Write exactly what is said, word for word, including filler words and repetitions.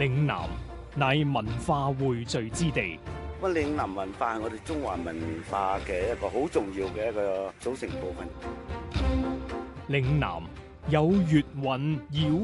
嶺南乃文化匯聚之地。 咁嶺南文化係我哋中華文化嘅一個好重要嘅一個組成部分。 嶺南有粵韻繞